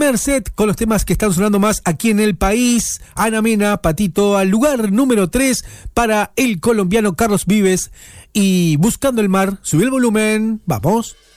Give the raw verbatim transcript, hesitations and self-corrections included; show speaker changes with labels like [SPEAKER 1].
[SPEAKER 1] primer set con los temas que están sonando más aquí en el país. Ana Mena, Patito, al lugar número tres para el colombiano Carlos Vives. Y Buscando el Mar, subí el volumen, vamos.